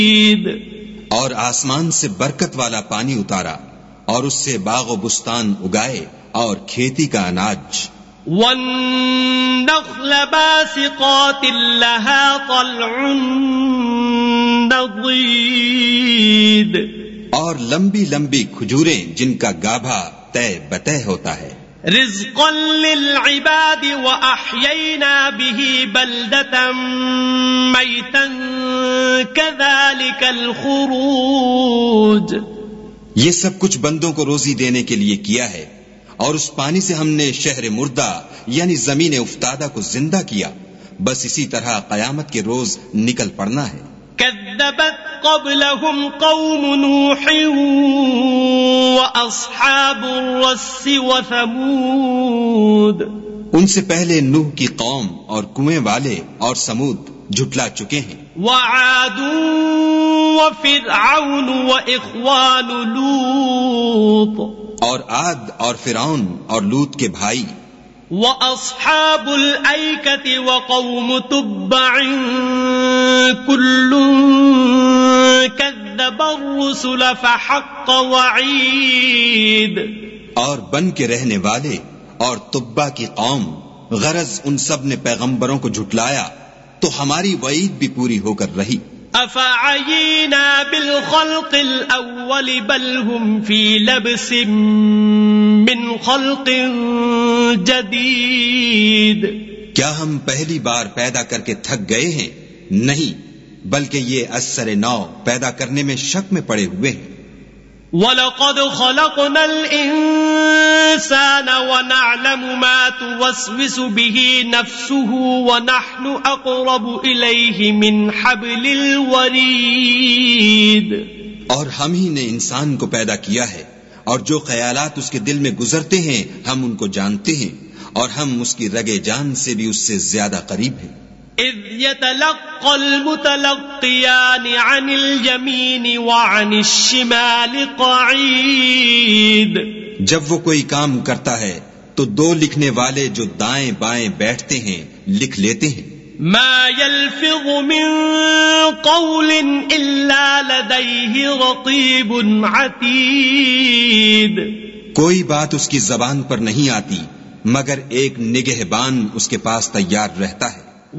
اور آسمان سے برکت والا پانی اتارا اور اس سے باغ و بستان اگائے اور کھیتی کا اناج. والنخل باسقات لها طلع نضید، اور لمبی لمبی کھجوریں جن کا گابھا طے بطے ہوتا ہے. رزقا للعباد وأحيينا به بلدة ميتا كذلك الخروج. یہ سب کچھ بندوں کو روزی دینے کے لیے کیا ہے، اور اس پانی سے ہم نے شہر مردہ یعنی زمین افتادہ کو زندہ کیا. بس اسی طرح قیامت کے روز نکل پڑنا ہے. كذبت قبلهم قوم نوح وأصحاب الرس وثمود. ان سے پہلے نوح کی قوم اور کنویں والے اور سمود جھٹلا چکے ہیں. وعاد وفرعون وإخوان لوط. اور عاد اور فرعون اور لوط کے بھائی. وأصحاب الأيكة وقوم تبع كل كذب الرسل فحق وعيد. اور بن کے رہنے والے اور تبا کی قوم، غرض ان سب نے پیغمبروں کو جھٹلایا تو ہماری وعید بھی پوری ہو کر رہی. افعینا بالخلق الاول بل هم فی لبس من خلق جدید. کیا ہم پہلی بار پیدا کر کے تھک گئے ہیں؟ نہیں، بلکہ یہ از سر نو پیدا کرنے میں شک میں پڑے ہوئے ہیں. وَلَقَدْ خَلَقْنَا الْإِنسَانَ وَنَعْلَمُ مَا تُوَسْوِسُ بِهِ نَفْسُهُ وَنَحْنُ أَقْرَبُ إِلَيْهِ مِنْ حَبْلِ الْوَرِيدِ. اور ہم ہی نے انسان کو پیدا کیا ہے، اور جو خیالات اس کے دل میں گزرتے ہیں ہم ان کو جانتے ہیں، اور ہم اس کی رگ جان سے بھی اس سے زیادہ قریب ہیں. اذ يتلقى المتلقيان عن اليمين وعن الشمال قعيد. جب وہ کوئی کام کرتا ہے تو دو لکھنے والے جو دائیں بائیں بیٹھتے ہیں لکھ لیتے ہیں. ما يلفظ من قول الا لديه رقيب عتيد. کوئی بات اس کی زبان پر نہیں آتی مگر ایک نگہبان اس کے پاس تیار رہتا ہے.